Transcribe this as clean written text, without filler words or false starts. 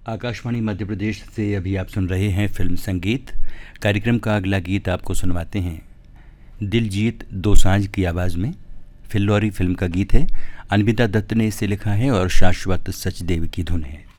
आकाशवाणी मध्य प्रदेश से अभी आप सुन रहे हैं फिल्म संगीत। कार्यक्रम का अगला गीत आपको सुनवाते हैं दिलजीत दोसांझ की आवाज़ में। फिल्लौरी फिल्म का गीत है। अनविता दत्त ने इसे लिखा है और शाश्वत सचदेव की धुन है।